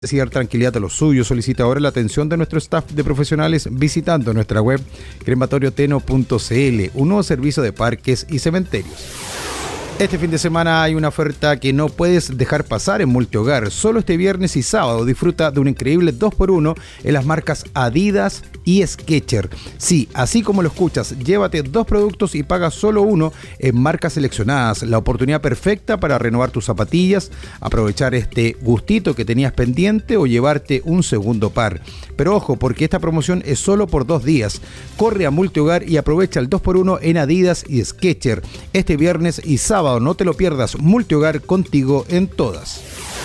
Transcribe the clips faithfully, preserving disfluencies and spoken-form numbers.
Dar tranquilidad a los suyos. Solicita ahora la atención de nuestro staff de profesionales visitando nuestra web crematorio teno punto c l, un nuevo servicio de parques y cementerios. Este fin de semana hay una oferta que no puedes dejar pasar en Multihogar. Solo este viernes y sábado disfruta de un increíble dos por uno en las marcas Adidas y Skechers. Sí, así como lo escuchas, llévate dos productos y paga solo uno en marcas seleccionadas. La oportunidad perfecta para renovar tus zapatillas, aprovechar este gustito que tenías pendiente o llevarte un segundo par. Pero ojo, porque esta promoción es solo por dos días. Corre a Multihogar y aprovecha el dos por uno en Adidas y Skechers este viernes y sábado. No te lo pierdas, Multihogar, contigo en todas.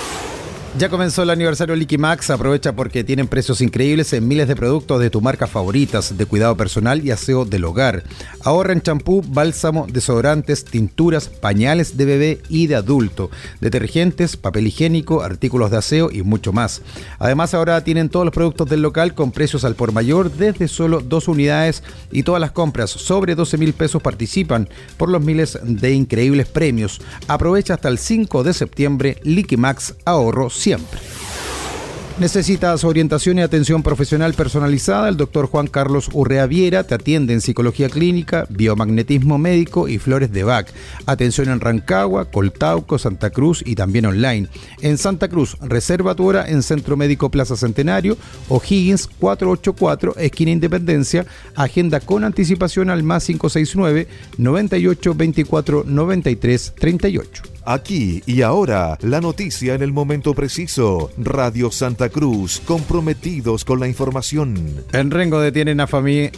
Ya comenzó el aniversario Liquimax. Aprovecha porque tienen precios increíbles en miles de productos de tus marcas favoritas de cuidado personal y aseo del hogar. Ahorra en champú, bálsamo, desodorantes, tinturas, pañales de bebé y de adulto, detergentes, papel higiénico, artículos de aseo y mucho más. Además, ahora tienen todos los productos del local con precios al por mayor desde solo dos unidades, y todas las compras sobre doce mil pesos participan por los miles de increíbles premios. Aprovecha hasta el cinco de septiembre. Liquimax, ahorro siempre. ¿Necesitas orientación y atención profesional personalizada? El doctor Juan Carlos Urrea Viera te atiende en psicología clínica, biomagnetismo médico y flores de Bach. Atención en Rancagua, Coltauco, Santa Cruz y también online. En Santa Cruz, reserva tu hora en Centro Médico Plaza Centenario, O'Higgins cuatrocientos ochenta y cuatro, esquina Independencia. Agenda con anticipación al más cinco seis nueve, noventa y ocho, veinticuatro, noventa y tres, treinta y ocho. Aquí y ahora, la noticia en el momento preciso. Radio Santa Cruz, comprometidos con la información. En Rengo detienen a familiar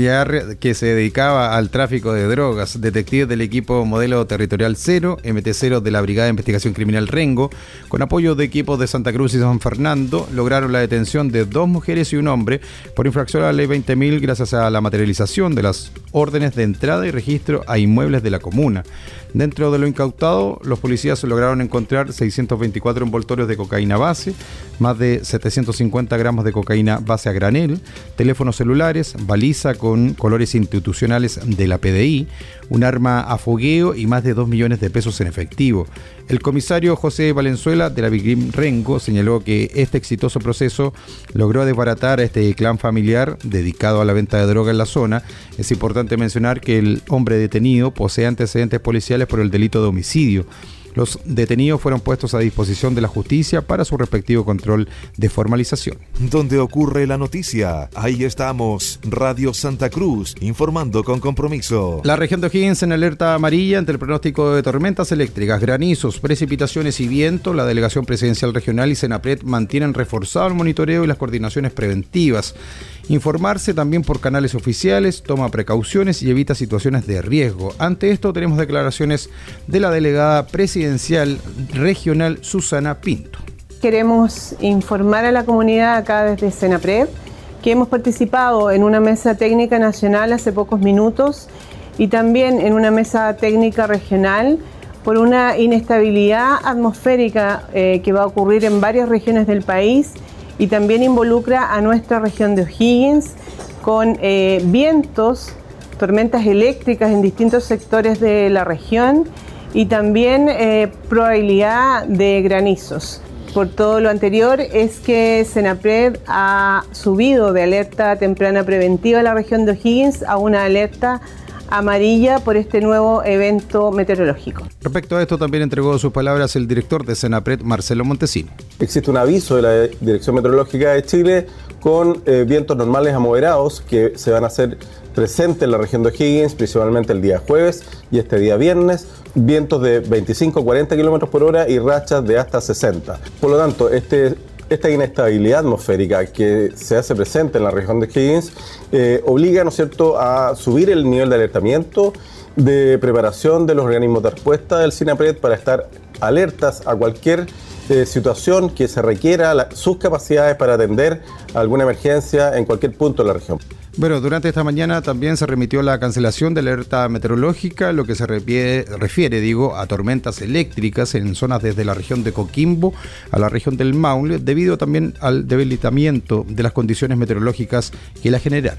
que se dedicaba al tráfico de drogas. Detectives del equipo Modelo Territorial Cero, M T cero de la Brigada de Investigación Criminal Rengo, con apoyo de equipos de Santa Cruz y San Fernando, lograron la detención de dos mujeres y un hombre por infracción a la ley veinte mil gracias a la materialización de las órdenes de entrada y registro a inmuebles de la comuna. Dentro de lo incautado, los policías lograron encontrar seiscientos veinticuatro envoltorios de cocaína base, más de setecientos cincuenta gramos de cocaína base a granel, teléfonos celulares, baliza con colores institucionales de la P D I, un arma a fogueo y más de dos millones de pesos en efectivo. El comisario José Valenzuela de la Vigrim Rengo señaló que este exitoso proceso logró desbaratar a este clan familiar dedicado a la venta de droga en la zona. Es importante mencionar que el hombre detenido posee antecedentes policiales por el delito de homicidio. Los detenidos fueron puestos a disposición de la justicia para su respectivo control de formalización. Donde ocurre la noticia, ahí estamos. Radio Santa Cruz, informando con compromiso. La región de O'Higgins en alerta amarilla ante el pronóstico de tormentas eléctricas, granizos, precipitaciones y viento. La Delegación Presidencial Regional y Senapred mantienen reforzado el monitoreo y las coordinaciones preventivas. Informarse también por canales oficiales, toma precauciones y evita situaciones de riesgo. Ante esto tenemos declaraciones de la delegada presidencial regional Susana Pinto. Queremos informar a la comunidad acá desde Senapred que hemos participado en una mesa técnica nacional hace pocos minutos y también en una mesa técnica regional por una inestabilidad atmosférica eh, que va a ocurrir en varias regiones del país, y también involucra a nuestra región de O'Higgins con eh, vientos, tormentas eléctricas en distintos sectores de la región y también eh, probabilidad de granizos. Por todo lo anterior es que Senapred ha subido de alerta temprana preventiva a la región de O'Higgins a una alerta amarilla por este nuevo evento meteorológico. Respecto a esto también entregó sus palabras el director de Senapred, Marcelo Montesino. Existe un aviso de la Dirección Meteorológica de Chile con eh, vientos normales a moderados que se van a hacer presentes en la región de O'Higgins, principalmente el día jueves y este día viernes, vientos de veinticinco a cuarenta kilómetros por hora y rachas de hasta sesenta. Por lo tanto, este Esta inestabilidad atmosférica que se hace presente en la región de O'Higgins eh, obliga, ¿no es cierto?, a subir el nivel de alertamiento, de preparación de los organismos de respuesta del Senapred para estar alertas a cualquier eh, situación que se requiera la, sus capacidades para atender a alguna emergencia en cualquier punto de la región. Bueno, durante esta mañana también se remitió la cancelación de la alerta meteorológica, lo que se refiere, refiere, digo, a tormentas eléctricas en zonas desde la región de Coquimbo a la región del Maule, debido también al debilitamiento de las condiciones meteorológicas que la generaron.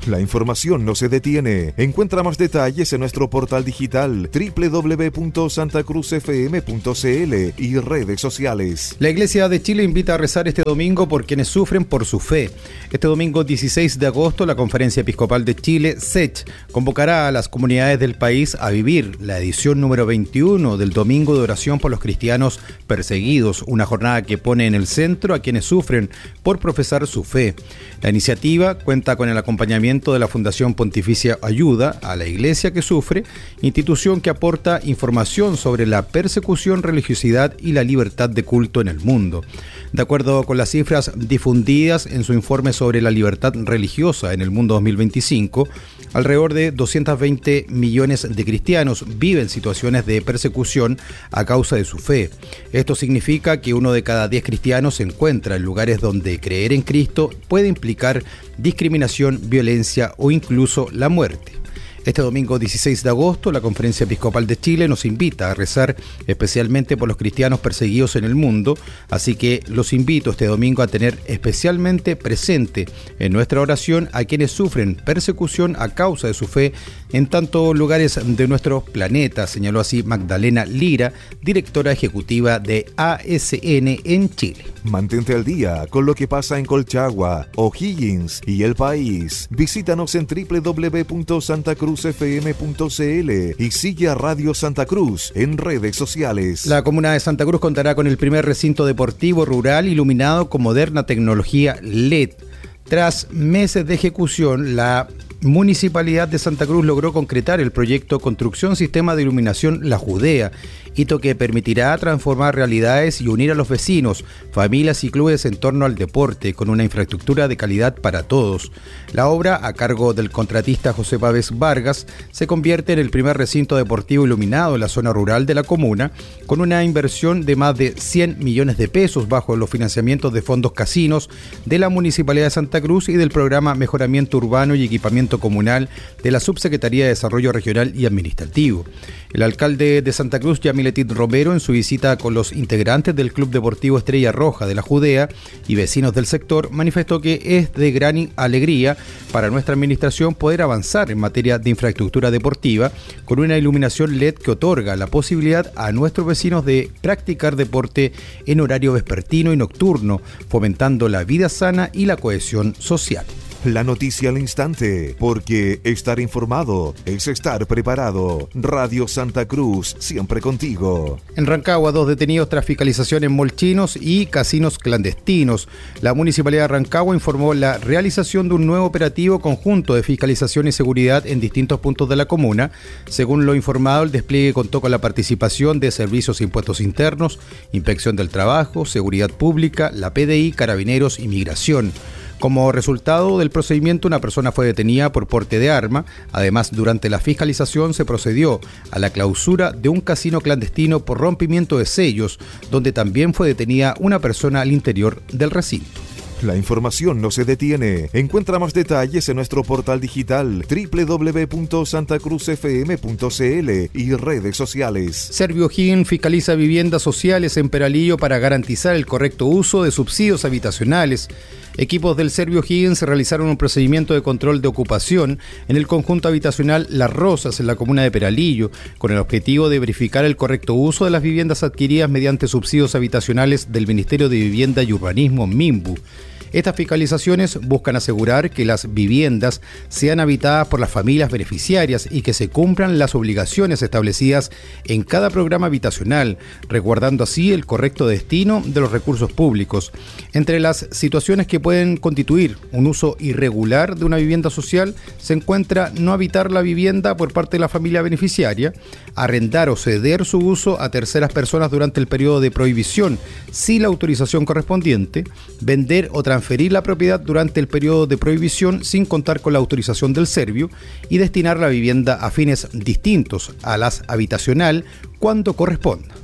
La información no se detiene. Encuentra más detalles en nuestro portal digital doble u doble u doble u punto santa cruz f m punto c l y redes sociales. La Iglesia de Chile invita a rezar este domingo por quienes sufren por su fe. Este domingo dieciséis de agosto, la Conferencia Episcopal de Chile, S E C H, convocará a las comunidades del país a vivir la edición número veintiuno del Domingo de Oración por los Cristianos Perseguidos, una jornada que pone en el centro a quienes sufren por profesar su fe. La iniciativa cuenta con el acompañamiento de la Fundación Pontificia Ayuda a la Iglesia que Sufre, institución que aporta información sobre la persecución, religiosidad y la libertad de culto en el mundo. De acuerdo con las cifras difundidas en su informe sobre la libertad religiosa en el mundo dos mil veinticinco, alrededor de doscientos veinte millones de cristianos viven situaciones de persecución a causa de su fe. Esto significa que uno de cada diez cristianos se encuentra en lugares donde creer en Cristo puede implicar discriminación, violencia o incluso la muerte. Este domingo dieciséis de agosto, la Conferencia Episcopal de Chile nos invita a rezar especialmente por los cristianos perseguidos en el mundo, así que los invito este domingo a tener especialmente presente en nuestra oración a quienes sufren persecución a causa de su fe en tantos lugares de nuestro planeta, señaló así Magdalena Lira, directora ejecutiva de A S N en Chile. Mantente al día con lo que pasa en Colchagua, O'Higgins y el país. Visítanos en doble u doble u doble u punto santa cruz f m punto c l y sigue a Radio Santa Cruz en redes sociales. La comuna de Santa Cruz contará con el primer recinto deportivo rural iluminado con moderna tecnología L E D. Tras meses de ejecución, la Municipalidad de Santa Cruz logró concretar el proyecto Construcción Sistema de Iluminación La Judea, hito que permitirá transformar realidades y unir a los vecinos, familias y clubes en torno al deporte, con una infraestructura de calidad para todos. La obra, a cargo del contratista José Pávez Vargas, se convierte en el primer recinto deportivo iluminado en la zona rural de la comuna, con una inversión de más de cien millones de pesos bajo los financiamientos de fondos casinos de la Municipalidad de Santa Cruz y del programa Mejoramiento Urbano y Equipamiento Comunal de la Subsecretaría de Desarrollo Regional y Administrativo. El alcalde de Santa Cruz, Yamiletit Romero, en su visita con los integrantes del Club Deportivo Estrella Roja de la Judea y vecinos del sector, manifestó que es de gran alegría para nuestra administración poder avanzar en materia de infraestructura deportiva con una iluminación L E D que otorga la posibilidad a nuestros vecinos de practicar deporte en horario vespertino y nocturno, fomentando la vida sana y la cohesión social. La noticia al instante, porque estar informado es estar preparado. Radio Santa Cruz, siempre contigo. En Rancagua, dos detenidos tras fiscalización en molchinos y casinos clandestinos. La Municipalidad de Rancagua informó la realización de un nuevo operativo conjunto de fiscalización y seguridad en distintos puntos de la comuna. Según lo informado, el despliegue contó con la participación de Servicios e Impuestos Internos, Inspección del Trabajo, Seguridad Pública, la P D I, Carabineros y Migración. Como resultado del procedimiento, una persona fue detenida por porte de arma. Además, durante la fiscalización se procedió a la clausura de un casino clandestino por rompimiento de sellos, donde también fue detenida una persona al interior del recinto. La información no se detiene. Encuentra más detalles en nuestro portal digital doble u doble u doble u punto santa cruz f m punto c l y redes sociales. Servio O'Higgins fiscaliza viviendas sociales en Peralillo para garantizar el correcto uso de subsidios habitacionales. Equipos del Servio O'Higgins realizaron un procedimiento de control de ocupación en el conjunto habitacional Las Rosas, en la comuna de Peralillo, con el objetivo de verificar el correcto uso de las viviendas adquiridas mediante subsidios habitacionales del Ministerio de Vivienda y Urbanismo, MIMBU. Estas fiscalizaciones buscan asegurar que las viviendas sean habitadas por las familias beneficiarias y que se cumplan las obligaciones establecidas en cada programa habitacional, resguardando así el correcto destino de los recursos públicos. Entre las situaciones que pueden constituir un uso irregular de una vivienda social se encuentra no habitar la vivienda por parte de la familia beneficiaria, arrendar o ceder su uso a terceras personas durante el periodo de prohibición sin la autorización correspondiente, vender o transferir la propiedad durante el periodo de prohibición sin contar con la autorización del Servio y destinar la vivienda a fines distintos a las habitacional cuando corresponda.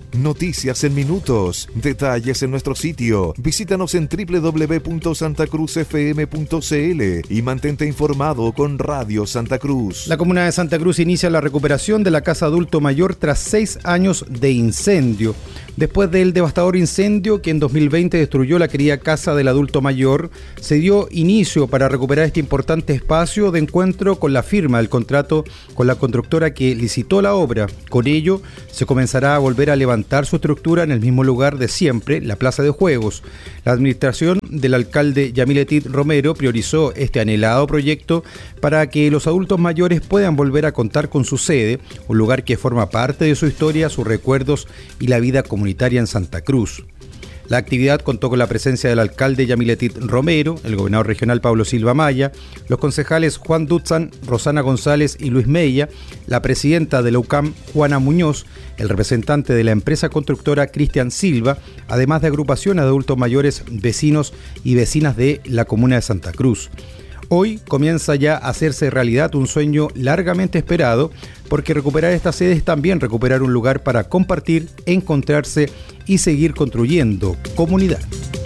Noticias en minutos, detalles en nuestro sitio. Visítanos en doble u doble u doble u punto santa cruz f m punto c l y mantente informado con Radio Santa Cruz. La comuna de Santa Cruz inicia la recuperación de la casa adulto mayor tras seis años de incendio. Después del devastador incendio que en dos mil veinte destruyó la querida casa del adulto mayor, se dio inicio para recuperar este importante espacio de encuentro con la firma del contrato con la constructora que licitó la obra. Con ello, se comenzará a volver a levantar su estructura en el mismo lugar de siempre, la Plaza de Juegos. La administración del alcalde Yamiletit Romero priorizó este anhelado proyecto para que los adultos mayores puedan volver a contar con su sede, un lugar que forma parte de su historia, sus recuerdos y la vida comunitaria en Santa Cruz. La actividad contó con la presencia del alcalde Yamiletit Romero, el gobernador regional Pablo Silva Maya, los concejales Juan Dutzan, Rosana González y Luis Mella, la presidenta de la U C A M, Juana Muñoz, el representante de la empresa constructora Cristian Silva, además de agrupaciones de adultos mayores, vecinos y vecinas de la comuna de Santa Cruz. Hoy comienza ya a hacerse realidad un sueño largamente esperado, porque recuperar esta sede es también recuperar un lugar para compartir, encontrarse y seguir construyendo comunidad.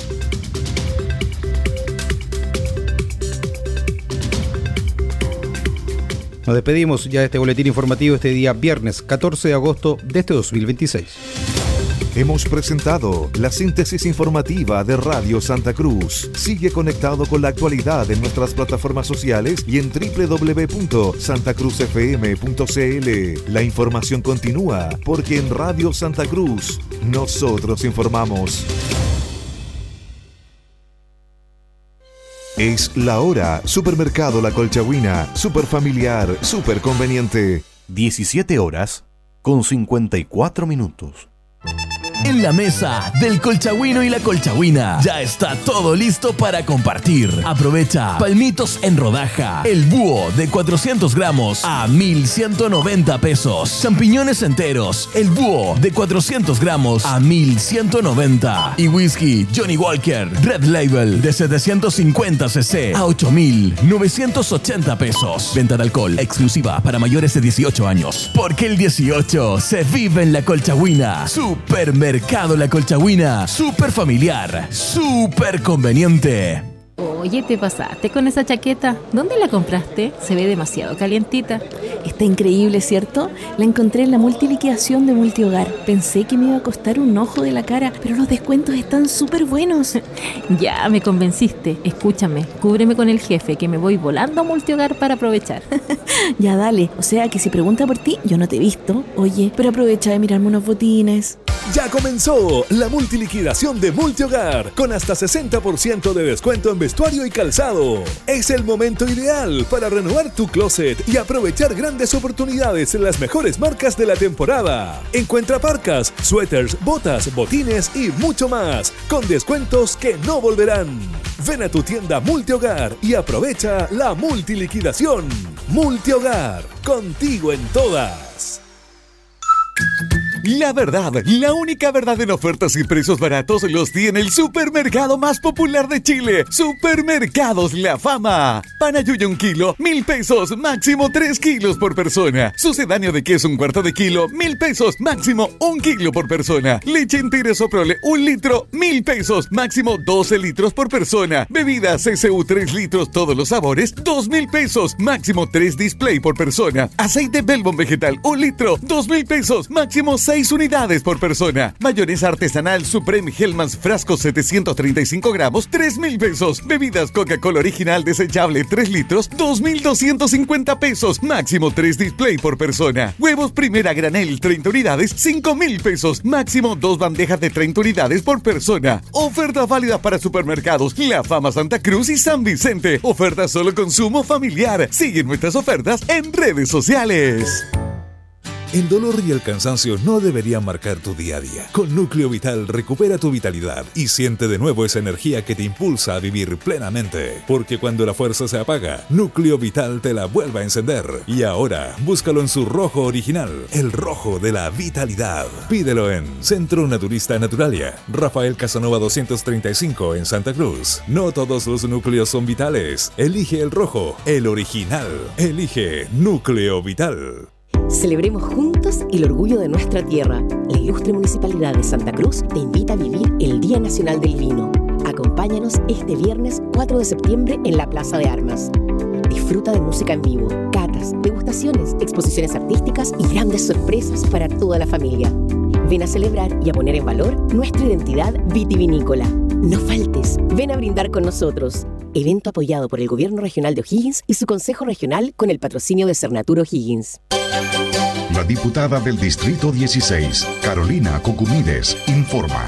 Nos despedimos ya de este boletín informativo este día viernes catorce de agosto de este dos mil veintiséis. Hemos presentado la síntesis informativa de Radio Santa Cruz. Sigue conectado con la actualidad en nuestras plataformas sociales y en doble u doble u doble u punto santa cruz f m punto c l. La información continúa porque en Radio Santa Cruz nosotros informamos. Es la hora. Supermercado La Colchagüina. Super familiar, super conveniente. diecisiete horas con cincuenta y cuatro minutos. En la mesa del Colchagüino y la Colchagüina ya está todo listo para compartir. Aprovecha palmitos en rodaja, el búho de cuatrocientos gramos a mil ciento noventa pesos. Champiñones enteros, el búho de cuatrocientos gramos a mil ciento noventa. Y whisky Johnny Walker Red Label de setecientos cincuenta centilitros a ocho mil novecientos ochenta pesos. Venta de alcohol exclusiva para mayores de dieciocho años. Porque el dieciocho se vive en la Colchagüina. Supermercado Mercado La Colchagüina, súper familiar, súper conveniente. Oye, te pasaste con esa chaqueta. ¿Dónde la compraste? Se ve demasiado calientita. Está increíble, ¿cierto? La encontré en la multiliquidación de Multihogar. Pensé que me iba a costar un ojo de la cara, pero los descuentos están súper buenos. Ya, me convenciste. Escúchame, cúbreme con el jefe, que me voy volando a Multihogar para aprovechar. Ya, dale. O sea que si pregunta por ti, yo no te he visto. Oye, pero aprovecha de mirarme unos botines. Ya comenzó la multiliquidación de Multihogar con hasta sesenta por ciento de descuento en vestuario y calzado. Es el momento ideal para renovar tu closet y aprovechar grandes oportunidades en las mejores marcas de la temporada. Encuentra parcas, suéteres, botas, botines y mucho más con descuentos que no volverán. Ven a tu tienda Multihogar y aprovecha la multiliquidación. Multihogar, contigo en todas. La verdad, la única verdad en ofertas y precios baratos los tiene el supermercado más popular de Chile, Supermercados La Fama. Panayuya un kilo, mil pesos, máximo tres kilos por persona. Sucedáneo de queso un cuarto de kilo, mil pesos, máximo un kilo por persona. Leche entera Soprole, un litro, mil pesos, máximo doce litros por persona. Bebidas C C U tres litros, todos los sabores, dos mil pesos, máximo tres display por persona. Aceite Belbon vegetal, un litro, dos mil pesos, máximo seis unidades por persona. Mayonesa artesanal Supreme Hellmann's frasco setecientos treinta y cinco gramos, tres mil pesos. Bebidas Coca-Cola original desechable tres litros, dos mil doscientos cincuenta pesos. Máximo tres display por persona. Huevos Primera Granel treinta unidades, cinco mil pesos. Máximo dos bandejas de treinta unidades por persona. Oferta válida para supermercados La Fama Santa Cruz y San Vicente. Oferta solo consumo familiar. Sigue nuestras ofertas en redes sociales. El dolor y el cansancio no deberían marcar tu día a día. Con Núcleo Vital recupera tu vitalidad y siente de nuevo esa energía que te impulsa a vivir plenamente. Porque cuando la fuerza se apaga, Núcleo Vital te la vuelve a encender. Y ahora, búscalo en su rojo original, el rojo de la vitalidad. Pídelo en Centro Naturista Naturalia, Rafael Casanova doscientos treinta y cinco en Santa Cruz. No todos los núcleos son vitales. Elige el rojo, el original. Elige Núcleo Vital. Celebremos juntos el orgullo de nuestra tierra. La ilustre Municipalidad de Santa Cruz te invita a vivir el Día Nacional del Vino. Acompáñanos este viernes cuatro de septiembre en la Plaza de Armas. Disfruta de música en vivo, catas, degustaciones, exposiciones artísticas y grandes sorpresas para toda la familia. Ven a celebrar y a poner en valor nuestra identidad vitivinícola. No faltes, ven a brindar con nosotros. Evento apoyado por el Gobierno Regional de O'Higgins y su Consejo Regional con el patrocinio de Cernatur O'Higgins. La diputada del Distrito dieciséis, Carolina Cucumides, informa.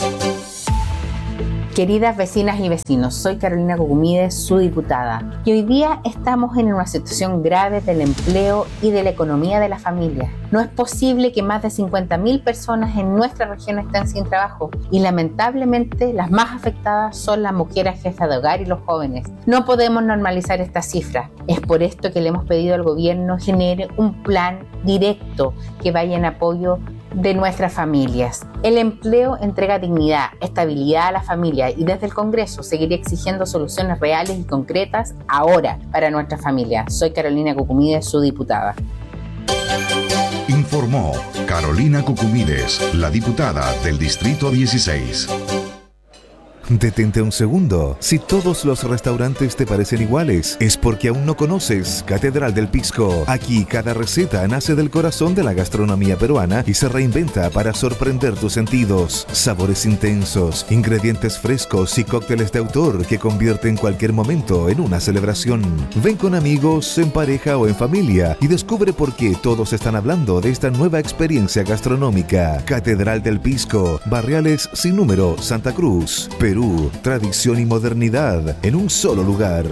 Queridas vecinas y vecinos, soy Carolina Cucumides, su diputada, y hoy día estamos en una situación grave del empleo y de la economía de las familias. No es posible que más de cincuenta mil personas en nuestra región estén sin trabajo y lamentablemente las más afectadas son las mujeres jefas de hogar y los jóvenes. No podemos normalizar esta cifra. Es por esto que le hemos pedido al gobierno genere un plan directo que vaya en apoyo de nuestras familias. El empleo entrega dignidad, estabilidad a la familia y desde el Congreso seguiré exigiendo soluciones reales y concretas ahora para nuestra familia. Soy Carolina Cucumides, su diputada. Informó Carolina Cucumides, la diputada del Distrito dieciséis. Detente un segundo. Si todos los restaurantes te parecen iguales, es porque aún no conoces Catedral del Pisco. Aquí cada receta nace del corazón de la gastronomía peruana y se reinventa para sorprender tus sentidos. Sabores intensos, ingredientes frescos y cócteles de autor que convierten cualquier momento en una celebración. Ven con amigos, en pareja o en familia y descubre por qué todos están hablando de esta nueva experiencia gastronómica. Catedral del Pisco, Barriales sin número, Santa Cruz, Perú. Tradición y modernidad en un solo lugar.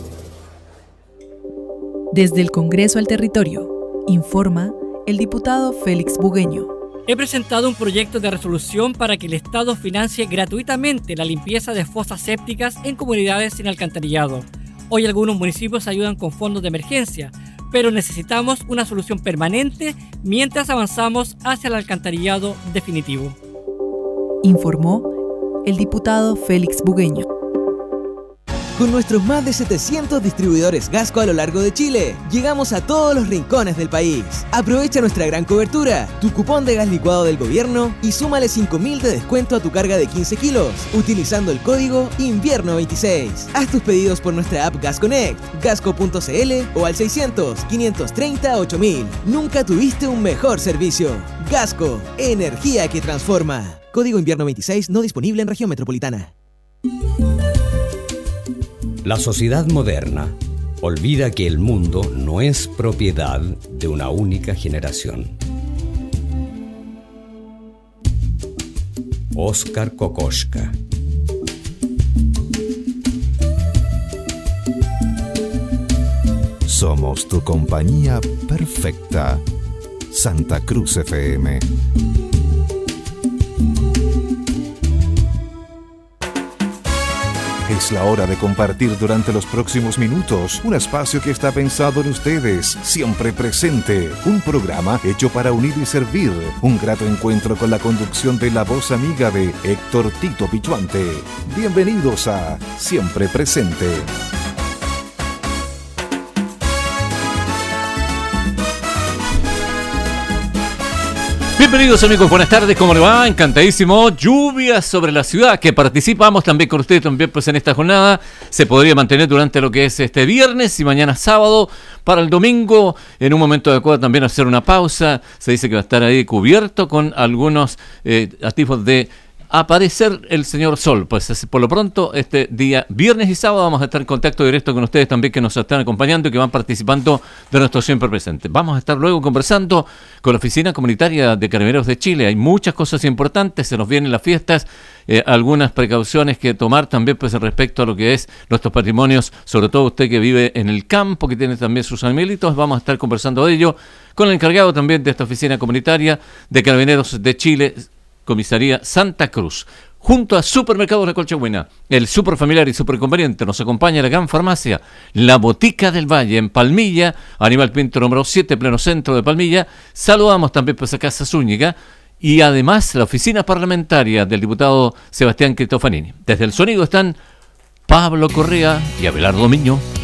Desde el Congreso al Territorio, informa el diputado Félix Bugueño. He presentado un proyecto de resolución para que el Estado financie gratuitamente la limpieza de fosas sépticas en comunidades sin alcantarillado. Hoy algunos municipios ayudan con fondos de emergencia, pero necesitamos una solución permanente mientras avanzamos hacia el alcantarillado definitivo. Informó el diputado Félix Bugueño. Con nuestros más de setecientos distribuidores Gasco a lo largo de Chile, llegamos a todos los rincones del país. Aprovecha nuestra gran cobertura, tu cupón de gas licuado del gobierno y súmale cinco mil de descuento a tu carga de quince kilos, utilizando el código invierno veintiséis. Haz tus pedidos por nuestra app Gas Connect, gasco punto cl o al seiscientos, quinientos treinta, ocho mil. Nunca tuviste un mejor servicio. Gasco, energía que transforma. Código invierno veintiséis no disponible en región metropolitana. La sociedad moderna olvida que el mundo no es propiedad de una única generación. Óscar Kokoschka. Somos tu compañía perfecta. Santa Cruz F M. Es la hora de compartir durante los próximos minutos un espacio que está pensado en ustedes, siempre presente. Un programa hecho para unir y servir. Un grato encuentro con la conducción de la voz amiga de Héctor Tito Pichuante. Bienvenidos a Siempre Presente. Bienvenidos amigos, buenas tardes, ¿cómo le va? Encantadísimo. Lluvia sobre la ciudad, que participamos también con ustedes también pues en esta jornada. Se podría mantener durante lo que es este viernes y mañana sábado. Para el domingo, en un momento adecuado también hacer una pausa. Se dice que va a estar ahí cubierto con algunos eh, atisbos de aparecer el señor Sol. Pues por lo pronto, este día viernes y sábado vamos a estar en contacto directo con ustedes también que nos están acompañando y que van participando de nuestro Siempre Presente. Vamos a estar luego conversando con la Oficina Comunitaria de Carabineros de Chile. Hay muchas cosas importantes, se nos vienen las fiestas, eh, algunas precauciones que tomar también pues respecto a lo que es nuestros patrimonios, sobre todo usted que vive en el campo, que tiene también sus animalitos. Vamos a estar conversando de ello con el encargado también de esta Oficina Comunitaria de Carabineros de Chile, Comisaría Santa Cruz. Junto a Supermercados La Colchagüina, el super familiar y super conveniente, nos acompaña la gran farmacia La Botica del Valle en Palmilla, Aníbal Pinto número siete, pleno centro de Palmilla. Saludamos también pues a Casa Zúñiga y además la oficina parlamentaria del diputado Sebastián Cristofanini. Desde el sonido están Pablo Correa y Abelardo Miño.